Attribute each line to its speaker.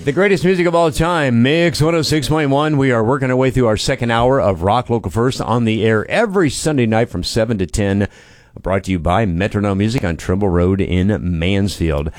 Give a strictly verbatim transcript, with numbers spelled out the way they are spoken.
Speaker 1: The greatest music of all time, Mix one oh six point one. We are working our way through our second hour of Rock Local First on the air every Sunday night from seven to ten. Brought to you by Metronome Music on Trimble Road in Mansfield.